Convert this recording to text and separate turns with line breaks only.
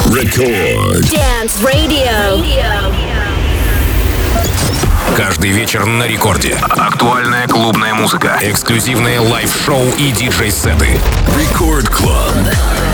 Record.
Dance Radio.
Каждый вечер на рекорде. Актуальная клубная музыка, эксклюзивные лайв-шоу и диджей-сеты.
Record Club.